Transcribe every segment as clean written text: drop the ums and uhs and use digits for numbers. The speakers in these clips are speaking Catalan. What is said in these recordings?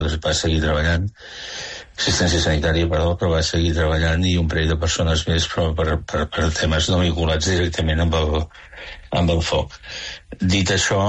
va seguir treballant, assistència sanitària, però va seguir treballant, i un parell de persones més, però per temes no vinculats directament amb el foc. Dit això,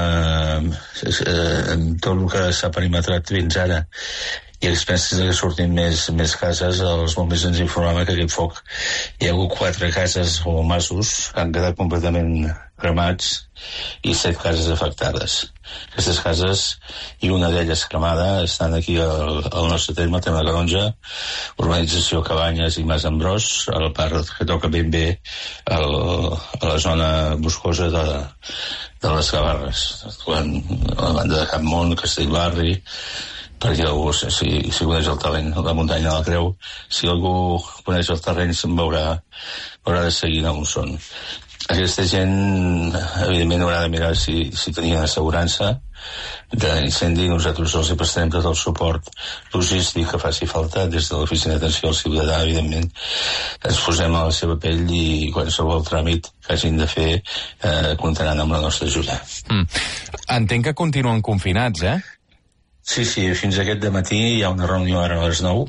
tot el que s'ha perimetrat fins ara, i a expenses que sortin més cases, els bombers ens informaven que aquest foc hi ha hagut 4 cases o masos que han quedat completament cremats i 7 cases afectades. Aquestes cases, i una d'elles cremada, estan aquí al nostre terme de Calonja, urbanització Cabanyes i Mas Ambròs, a la part que toca ben bé a la zona boscosa de les Gavarres, a la banda de Campmont, Castellbarri, perquè algú, si coneix el terreny, la muntanya de la Creu, si algú coneix el terreny se'n veurà de seguir on són. Aquesta gent, evidentment, haurà de mirar si tenien assegurança d'incendi. Nosaltres els prestarem tot el suport logístic que faci falta des de l'Oficina d'Atenció al Ciutadà. Evidentment, ens posem a la seva pell i qualsevol tràmit que hagin de fer comptaran amb la nostra ajuda. Entenc que continuen confinats, eh? Sí, fins aquest dematí hi ha una reunió ara a les 9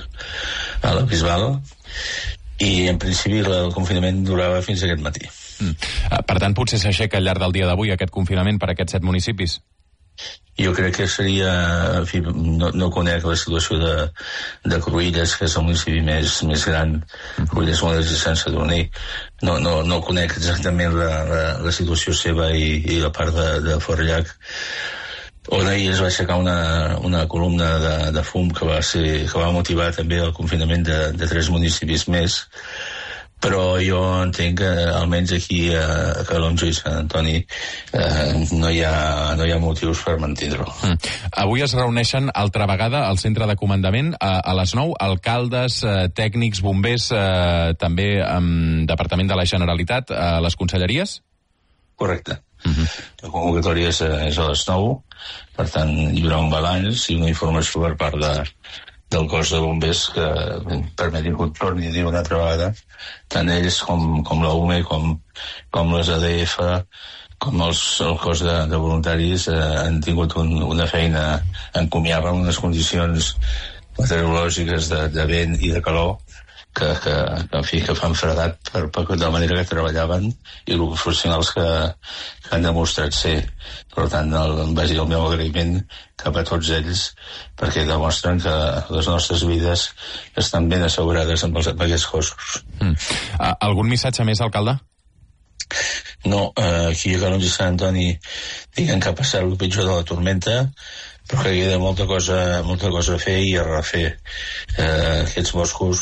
a la Bisbal, i en principi el confinament durava fins aquest matí. Per tant, potser s'aixeca al llarg del dia d'avui aquest confinament per aquests 7 municipis? Jo crec que seria... En fi, no conec la situació de Cruïlles, que és el municipi més gran, Cruïlles, Molins i Sant Sadurní. No conec exactament la situació seva i la part de Forallac, on ahir es va aixecar una columna de fum que va motivar també el confinament de 3 municipis més, però jo entenc que almenys aquí a Calonja i Sant Antoni no hi ha motius per mantenir-ho. Avui es reuneixen altra vegada al centre de comandament a les 9, alcaldes, tècnics, bombers, també Departament de la Generalitat, a les conselleries? Correcte. La convocatòria és a les 9, per tant hi haurà un balanç i una informació per part del cos de bombers que permetin que torni a dir una altra vegada, tant ells com la UME, com les ADF, com el cos de voluntaris han tingut una feina encomiable en unes condicions meteorològiques de vent i de calor que fan fredat per la manera que treballaven i els professionals que han demostrat ser. Per tant, vagi el meu agraïment cap a tots ells, perquè demostren que les nostres vides estan ben assegurades amb aquests cossos. Algun missatge més, alcalde? No, aquí a Calonja i Sant Antoni diguem que ha passat el pitjor de la tormenta, però que queda molta cosa a fer i a refer. Aquests boscos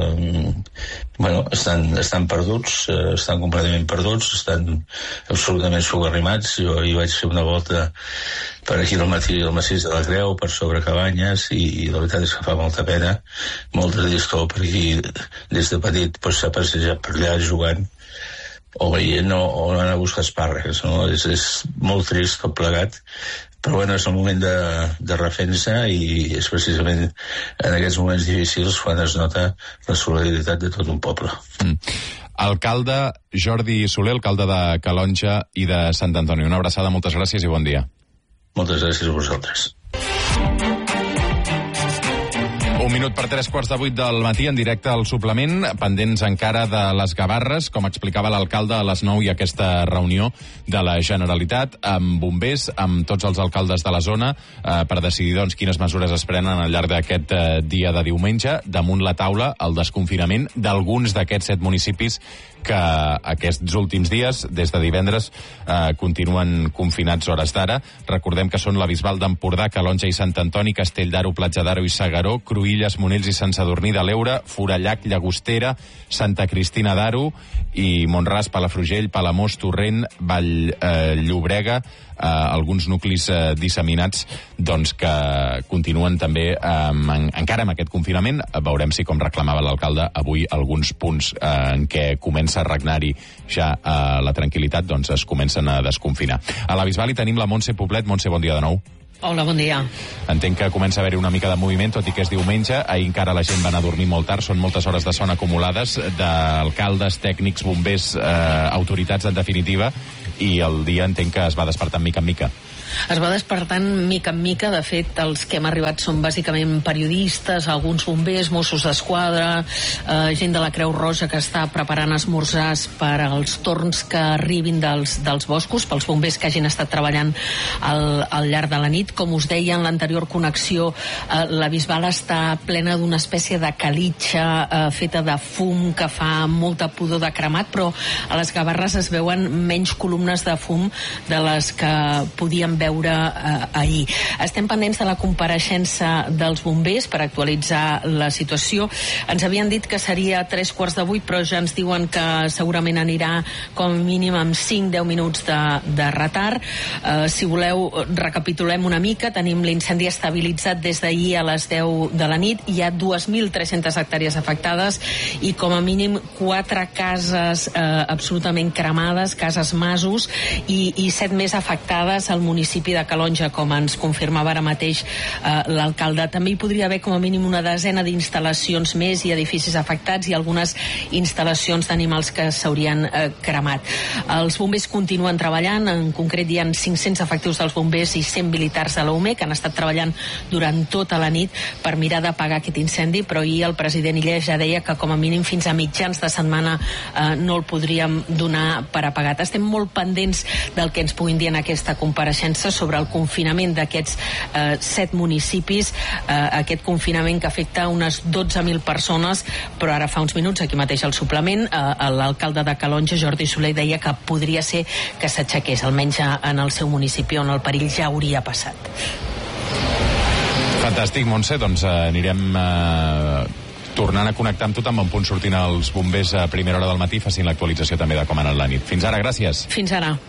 estan perduts, estan completament perduts, estan absolutament socarrimats. Jo hi vaig fer una volta per aquí al massís de la Creu, per sobre Cabanyes, i la veritat és que fa molta pena, molta tristor, perquè des de petit s'ha passejat per allà jugant o veient o anant a buscar espàrrecs, no? És molt trist tot plegat, però bueno, és el moment de refer-se, i és precisament en aquests moments difícils quan es nota la solidaritat de tot un poble. Alcalde Jordi Soler, alcalde de Calonja i de Sant Antoni, una abraçada, moltes gràcies i bon dia. Moltes gràcies a vosaltres. 1 minut per 3:15 del matí, en directe al suplement, pendents encara de les Gavarres, com explicava l'alcalde a les 9, i aquesta reunió de la Generalitat amb bombers, amb tots els alcaldes de la zona, per decidir quines mesures es prenen al llarg d'aquest dia de diumenge. Damunt la taula, el desconfinament d'alguns d'aquests 7 municipis que aquests últims dies, des de divendres, continuen confinats hores d'ara. Recordem que són la Bisbal d'Empordà, Calonja i Sant Antoni, Castell d'Aro, Platja d'Aro i S'Agaró, Cruïlles, Monells i Sant Sadurní de l'Eure, Forallac, Llagostera, Santa Cristina d'Aro i Mont-ras, Palafrugell, Palamós, Torrent, Vall-llobrega, alguns nuclis disseminats que continuen també encara amb aquest confinament. Veurem si, com reclamava l'alcalde, avui alguns punts en què comença a regnar-hi ja la tranquil·litat es comencen a desconfinar. A la Bisbal hi tenim la Montse Poblet. Montse, bon dia de nou. Hola, bon dia. Entenc que comença a haver-hi una mica de moviment, tot i que és diumenge. Ahir encara la gent va anar a dormir molt tard. Són moltes hores de son acumulades d'alcaldes, tècnics, bombers, autoritats, en definitiva. I el dia entenc que es va despertant mica en mica. Es va despertant mica en mica. De fet, els que hem arribat són bàsicament periodistes, alguns bombers, Mossos d'Esquadra, gent de la Creu Roja que està preparant esmorzars per als torns que arribin dels boscos, pels bombers que hagin estat treballant al llarg de la nit. Com us deia en l'anterior connexió, la Bisbal està plena d'una espècie de calitxa feta de fum que fa molta pudor de cremat, però a les Gavarres es veuen menys columnes de fum de les que podíem veure ahir. Estem pendents de la compareixença dels bombers per actualitzar la situació. Ens havien dit que seria 7:45, però ja ens diuen que segurament anirà com a mínim amb 5-10 minuts de retard. Si voleu, recapitulem una mica. Tenim l'incendi estabilitzat des d'ahir a les 10 de la nit. Hi ha 2.300 hectàrees afectades i com a mínim 4 cases absolutament cremades, cases masos, i 7 més afectades al municipi de Calonge, com ens confirmava ara mateix l'alcalde. També hi podria haver com a mínim una desena d'instal·lacions més i edificis afectats i algunes instal·lacions d'animals que s'haurien cremat. Els bombers continuen treballant. En concret hi ha 500 efectius dels bombers i 100 militars de l'UME que han estat treballant durant tota la nit per mirar d'apagar aquest incendi, però ahir el president Illa ja deia que com a mínim fins a mitjans de setmana no el podríem donar per apagat. Estem molt pendents del que ens puguin dir en aquesta compareixença sobre el confinament d'aquests 7 municipis, aquest confinament que afecta unes 12.000 persones, però ara fa uns minuts, aquí mateix al suplement, l'alcalde de Calonge, Jordi Soler, deia que podria ser que s'aixequés, almenys en el seu municipi on el perill ja hauria passat. Fantàstic, Montse, doncs anirem tornant a connectar amb tothom en punt sortint els bombers a primera hora del matí, facin l'actualització també de com ha anat la nit. Fins ara, gràcies. Fins ara.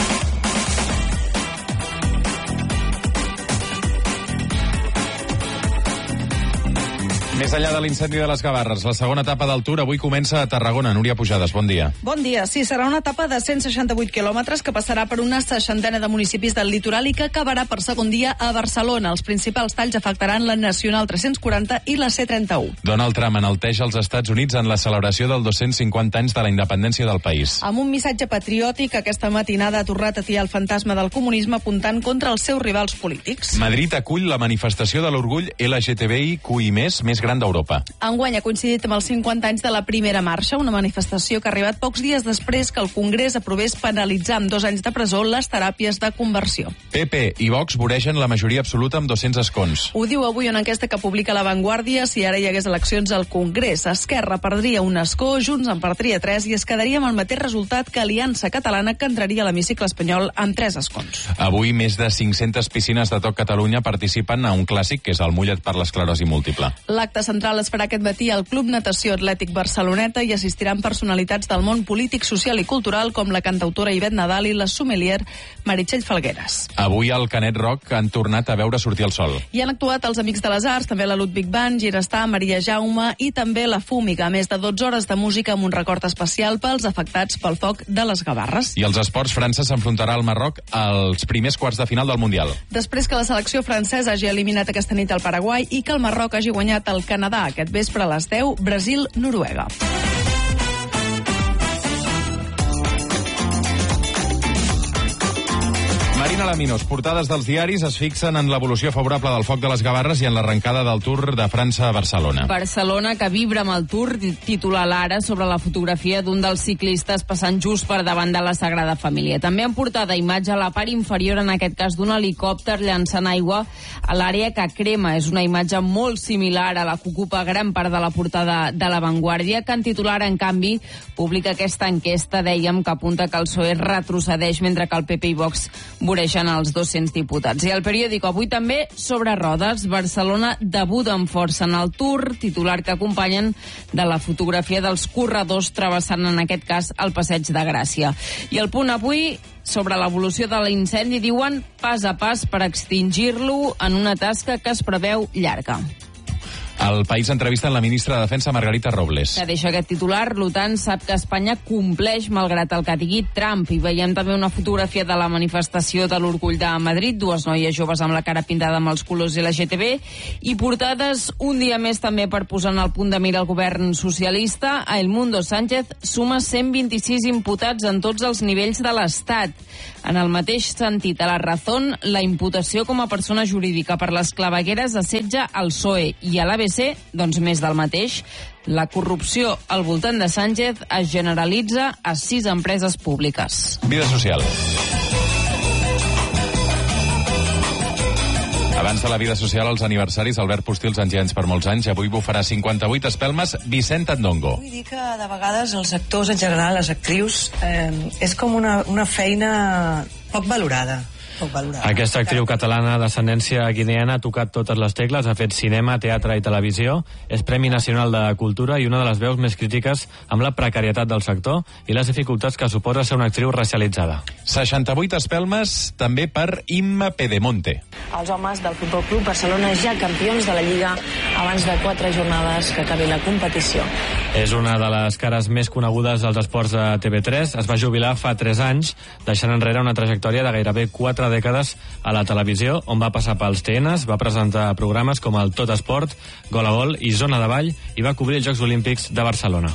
Més enllà de l'incendi de les Gavarres, la segona etapa del Tour avui comença a Tarragona. Núria Pujades, bon dia. Bon dia. Sí, serà una etapa de 168 quilòmetres que passarà per una 60ena de municipis del litoral i que acabarà per segon dia a Barcelona. Els principals talls afectaran la Nacional 340 i la C31. Donald Trump enalteix els Estats Units en la celebració dels 250 anys de la independència del país. Amb un missatge patriòtic, aquesta matinada ha tornat a atiar el fantasma del comunisme apuntant contra els seus rivals polítics. Madrid acull la manifestació de l'orgull LGTBIQI+, més gran d'Europa. Enguany ha coincidit amb els 50 anys de la primera marxa, una manifestació que ha arribat pocs dies després que el Congrés aprovés penalitzar amb 2 anys de presó les teràpies de conversió. PP i Vox voregen la majoria absoluta amb 200 escons. Ho diu avui una enquesta que publica La Vanguardia. Si ara hi hagués eleccions al Congrés, Esquerra perdria un escó, Junts en perdria 3 i es quedaria amb el mateix resultat que Aliança Catalana, que entraria a l'hemicicle espanyol amb 3 escons. Avui més de 500 piscines de tot Catalunya participen a un clàssic que és el Mulla't per l'esclerosi múltiple. L'acte central es farà aquest matí al Club Natació Atlètic Barceloneta i assistiran personalitats del món polític, social i cultural com la cantautora Ivet Nadal i la sommelier Meritxell Falgueres. Avui al Canet Rock han tornat a veure sortir el sol. Hi han actuat els Amics de les Arts, també la Ludwig Band, Girestar, Maria Jaume i també la Fúmiga, més de 12 hores de música amb un record especial pels afectats pel foc de les Gavarres. I els esports, França s'enfrontarà al Marroc als primers quarts de final del Mundial. Després que la selecció francesa hagi eliminat aquesta nit el Paraguai i que el Marroc hagi guanyat el Canadà aquest vespre a les 10, Brasil-Noruega. Marina Laminos, portades dels diaris es fixen en l'evolució favorable del foc de les Gavarres i en l'arrencada del Tour de França a Barcelona. Barcelona, que vibra amb el Tour, titula l'Ara sobre la fotografia d'un dels ciclistes passant just per davant de la Sagrada Família. També en portada imatge a la part inferior, en aquest cas d'un helicòpter llançant aigua a l'àrea que crema. És una imatge molt similar a la que ocupa gran part de la portada de La Vanguardia, que en titular, en canvi, publica aquesta enquesta, dèiem, que apunta que el PSOE retrocedeix mentre que el PP i Vox voregen els 200 diputats. I el periòdic avui també sobre rodes. Barcelona debuta amb força en el Tour, titular que acompanyen de la fotografia dels corredors travessant, en aquest cas, el Passeig de Gràcia. I el Punt avui sobre l'evolució de l'incendi diuen pas a pas per extingir-lo en una tasca que es preveu llarga. El País entrevista la ministra de Defensa, Margarita Robles. Que deixa aquest titular, l'OTAN sap que Espanya compleix malgrat el que digui Trump. I veiem també una fotografia de la manifestació de l'Orgull de Madrid, dues noies joves amb la cara pintada amb els colors LGTB, i portades un dia més també per posar en el punt de mira el govern socialista. A El Mundo, Sánchez suma 126 imputats en tots els nivells de l'Estat. En el mateix sentit, a La Razón, la imputació com a persona jurídica per les clavegueres assetja al PSOE, i a l'ABC, doncs més del mateix. La corrupció al voltant de Sánchez es generalitza a 6 empreses públiques. Vida social. Abans de la vida social, els aniversaris, Albert Postils, engens per molts anys. Avui bufarà 58 espelmes Vicent Andongo. Vull dir que de vegades els actors en general, les actrius, és com una feina poc valorada. Aquesta actriu catalana d'ascendència guineana ha tocat totes les tecles, ha fet cinema, teatre i televisió, és Premi Nacional de Cultura i una de les veus més crítiques amb la precarietat del sector i les dificultats que suposa ser una actriu racialitzada. 68 espelmes també per Imma Pedemonte. Els homes del Futbol Club Barcelona ja campions de la Lliga abans de 4 jornades que acabi la competició. És una de les cares més conegudes dels esports de TV3. Es va jubilar fa 3 anys, deixant enrere una trajectòria de gairebé 4 dècades a la televisió, on va passar pels TNs, va presentar programes com el Tot Esport, Gol a Gol i Zona de Ball, i va cobrir els Jocs Olímpics de Barcelona.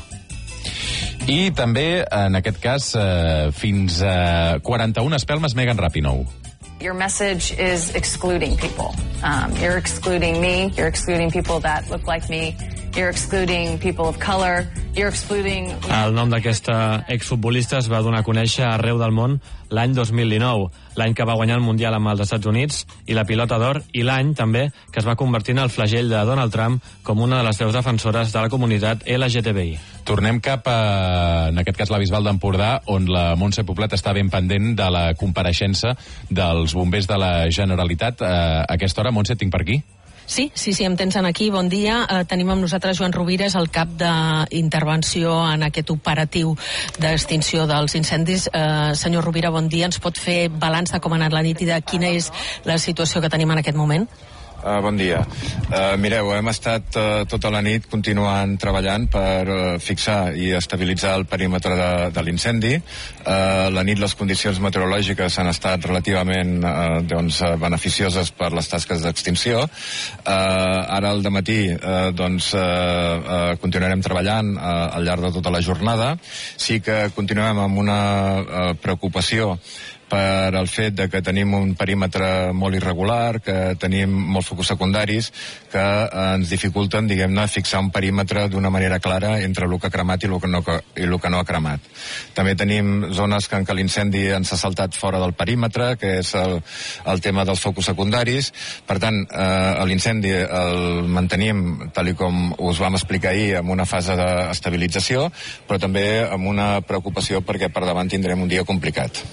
I també, en aquest cas, fins a 41 espelmes Megan Rapinoe. Your message is excluding people. You're excluding me. You're excluding people that look like me. You're excluding people of color. You're excluding... El nom d'aquesta exfutbolista es va donar a conèixer arreu del món l'any 2019, l'any que va guanyar el Mundial amb els Estats Units i la Pilota d'Or, i l'any també que es va convertir en el flagell de Donald Trump com una de les veus defensores de la comunitat LGTBI. Tornem cap a, en aquest cas, la Bisbal d'Empordà, on la Montse Poblet està ben pendent de la compareixença dels bombers de la Generalitat. A aquesta hora, Montse, tinc per aquí? Sí, em tens aquí. Bon dia. Tenim amb nosaltres Joan Rovires, el cap d'intervenció en aquest operatiu d'extinció dels incendis. Senyor Rovira, bon dia. Ens pot fer balanç de com ha anat la nit i de quina és la situació que tenim en aquest moment? Bon dia. Mireu, hem estat tota la nit continuant treballant per fixar i estabilitzar el perímetre de l'incendi. La nit les condicions meteorològiques han estat relativament beneficioses per les tasques d'extinció. Ara al dematí continuarem treballant al llarg de tota la jornada. Sí que continuem amb una preocupació per el fet de que tenim un perímetre molt irregular, que tenim molts focus secundaris que ens dificulten, diguem-ne, fixar un perímetre d'una manera clara entre el que ha cremat i el que no ha cremat. També tenim zones en què l'incendi ens ha saltat fora del perímetre, que és el tema dels focus secundaris. Per tant, l'incendi el mantenim, tal com us vam explicar ahir, en una fase d'estabilització, però també amb una preocupació perquè per davant tindrem un dia complicat.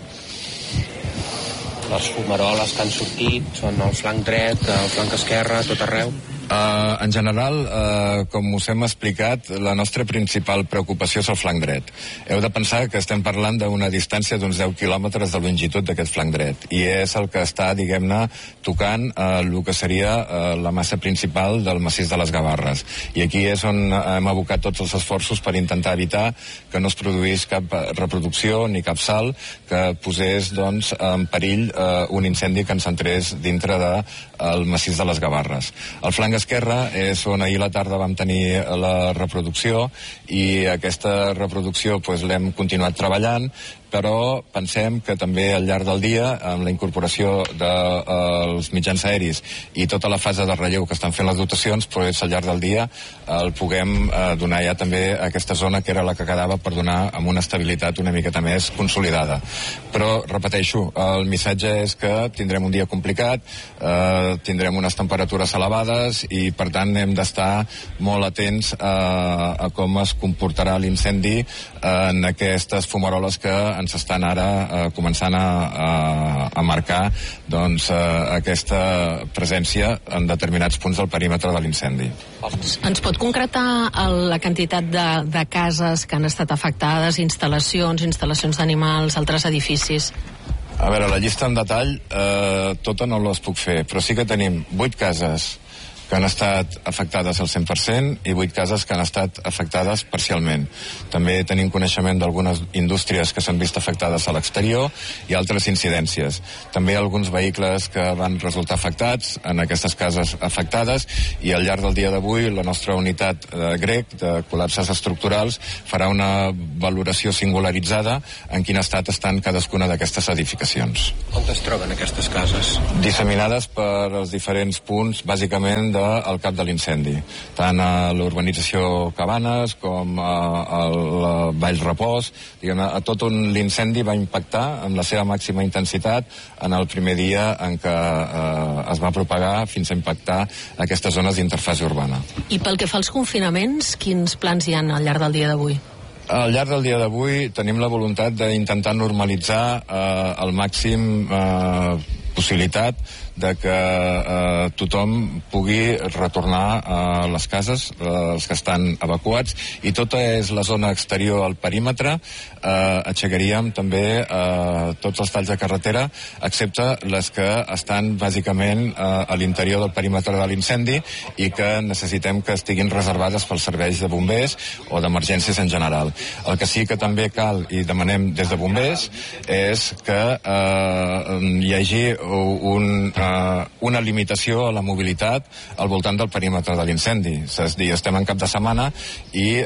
Les fumaroles que han sortit són el flanc dret, el flanc esquerre, tot arreu? En general, com us hem explicat, la nostra principal preocupació és el flanc dret. Heu de pensar que estem parlant d'una distància d'uns 10 quilòmetres de longitud d'aquest flanc dret, i és el que està, diguem-ne, tocant el que seria la massa principal del massís de les Gavarres. I aquí és on hem abocat tots els esforços per intentar evitar que no es produís cap reproducció ni cap salt que posés, doncs, en perill un incendi que ens entrés dintre del massís de les Gavarres. El flanc esquerre és on ahir a la tarda vam tenir la reproducció, i aquesta reproducció l'hem continuat treballant, però pensem que també al llarg del dia, amb la incorporació dels mitjans aeris i tota la fase de relleu que estan fent les dotacions, al llarg del dia el puguem donar ja també a aquesta zona que era la que quedava per donar amb una estabilitat una miqueta més consolidada. Però, repeteixo, el missatge és que tindrem un dia complicat, tindrem unes temperatures elevades i, per tant, hem d'estar molt atents a com es comportarà l'incendi en aquestes fumaroles que ens estan ara començant a marcar aquesta presència en determinats punts del perímetre de l'incendi. Ens pot concretar la quantitat de cases que han estat afectades, instal·lacions d'animals, altres edificis? A veure, la llista en detall tota no les puc fer, però sí que tenim 8 cases que han estat afectades al 100% i 8 cases que han estat afectades parcialment. També tenim coneixement d'algunes indústries que s'han vist afectades a l'exterior i altres incidències. També alguns vehicles que van resultar afectats en aquestes cases afectades, i al llarg del dia d'avui la nostra unitat GREC de col·lapses estructurals farà una valoració singularitzada en quin estat estan cadascuna d'aquestes edificacions. On es troben aquestes cases? Disseminades per els diferents punts, bàsicament del cap de l'incendi, tant a l'urbanització Cabanes com al Vall Repòs. A tot on l'incendi va impactar amb la seva màxima intensitat en el primer dia en què es va propagar fins a impactar aquestes zones d'interfase urbana. I pel que fa als confinaments, quins plans hi ha al llarg del dia d'avui? Al llarg del dia d'avui tenim la voluntat d'intentar normalitzar al màxim possibilitat de que tothom pugui retornar a les cases, els que estan evacuats, i tota és la zona exterior al perímetre. Aixecaríem també tots els talls de carretera, excepte les que estan bàsicament a l'interior del perímetre de l'incendi i que necessitem que estiguin reservades pels serveis de bombers o d'emergències en general. El que sí que també cal, i demanem des de bombers, és que hi hagi una limitació a la mobilitat al voltant del perímetre de l'incendi. És a dir, estem en cap de setmana i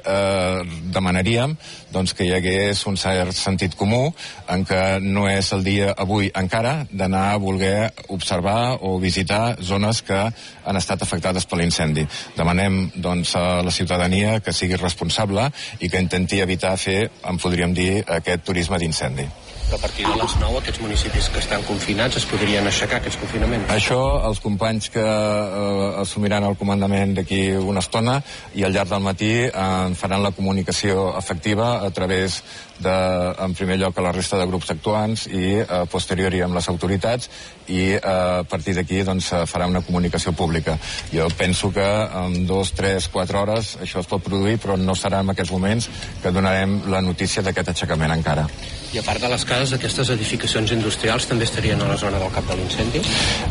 demanaríem que hi hagués un cert sentit comú en què no és el dia avui encara d'anar a voler observar o visitar zones que han estat afectades per l'incendi. Demanem a la ciutadania que sigui responsable i que intenti evitar fer, en podríem dir, aquest turisme d'incendi. A partir de les 9 aquests municipis que estan confinats es podrien aixecar aquests confinaments? Això els companys que assumiran el comandament d'aquí una estona i al llarg del matí en faran la comunicació efectiva a través de, en primer lloc, a la resta de grups actuants i a posteriori amb les autoritats, i a partir d'aquí farà una comunicació pública. Jo penso que en 2, 3, 4 hores això es pot produir, però no serà en aquests moments que donarem la notícia d'aquest aixecament encara. I a part de les cases, aquestes edificacions industrials també estarien a la zona del cap de l'incendi?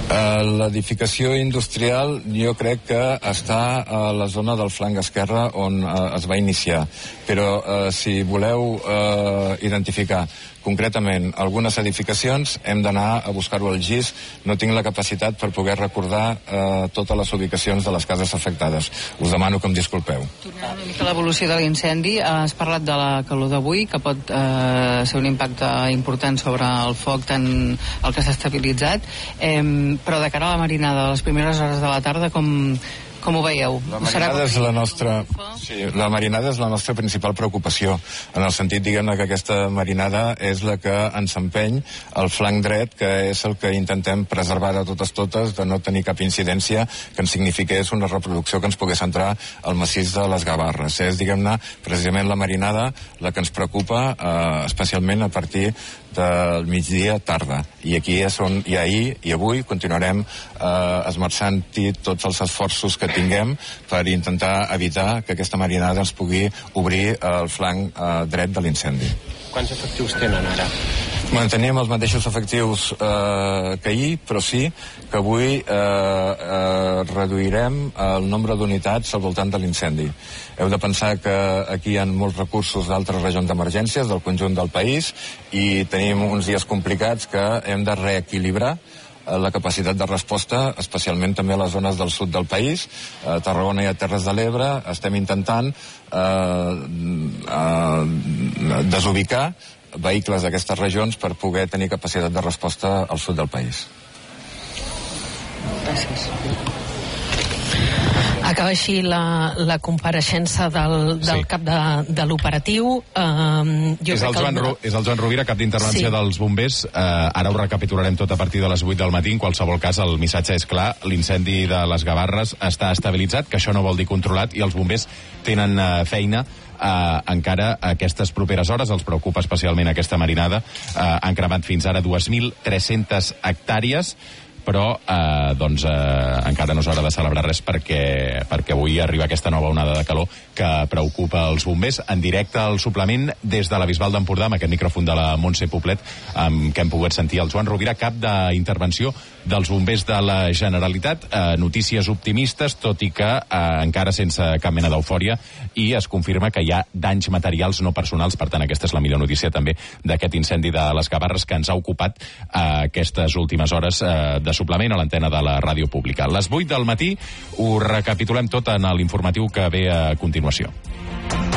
L'edificació industrial jo crec que està a la zona del flanc esquerre on es va iniciar, però si voleu identificar concretament algunes edificacions hem d'anar a buscar-ho al GIS. No tinc la capacitat per poder recordar totes les ubicacions de les cases afectades. Us demano que em disculpeu. Tornant una mica a l'evolució de l'incendi, has parlat de la calor d'avui, que pot ser un impacte important sobre el foc, tant el que s'ha estabilitzat, però de cara a la marinada, a les primeres hores de la tarda, com ho veieu? La marinada és la nostra... Sí, la marinada és la nostra principal preocupació, en el sentit, diguem-ne, que aquesta marinada és la que ens empeny al flanc dret, que és el que intentem preservar de totes, de no tenir cap incidència que ens signifiqués una reproducció que ens pogués entrar al massís de les Gavarres. És, diguem-ne, precisament la marinada la que ens preocupa, especialment a partir del migdia tarda. I aquí és on, i ahir i avui, continuarem esmerçant-hi tots els esforços que tinguem per intentar evitar que aquesta marinada ens pugui obrir el flanc dret de l'incendi. Quants efectius tenen ara? Mantenim els mateixos efectius que ahir, però sí que avui reduirem el nombre d'unitats al voltant de l'incendi. Heu de pensar que aquí hi ha molts recursos d'altres regions d'emergències del conjunt del país i tenim uns dies complicats que hem de reequilibrar la capacitat de resposta, especialment també a les zones del sud del país. A Tarragona i a Terres de l'Ebre estem intentant desubicar vehicles d'aquestes regions per poder tenir capacitat de resposta al sud del país. Gràcies. Acaba així la compareixença del cap de l'operatiu. És el Joan Rovira, cap d'intervenció dels bombers. Ara ho recapitularem tot a partir de les 8 del matí. En qualsevol cas, el missatge és clar. L'incendi de les Gavarres està estabilitzat, que això no vol dir controlat, i els bombers tenen feina encara a aquestes properes hores. Els preocupa especialment aquesta marinada. Han cremat fins ara 2.300 hectàrees, però encara no és hora de celebrar res perquè avui arriba aquesta nova onada de calor que preocupa els bombers. En directe al suplement des de la Bisbal d'Empordà, amb aquest micròfon de la Montse Poblet, que hem pogut sentir el Joan Rovira, cap d'intervenció dels bombers de la Generalitat. Notícies optimistes, tot i que encara sense cap mena d'eufòria, i es confirma que hi ha danys materials no personals. Per tant, aquesta és la millor notícia també d'aquest incendi de les Gavarres que ens ha ocupat aquestes últimes hores de suplement a l'antena de la ràdio pública. A les 8 del matí ho recapitulem tot en l'informatiu que ve a continuació.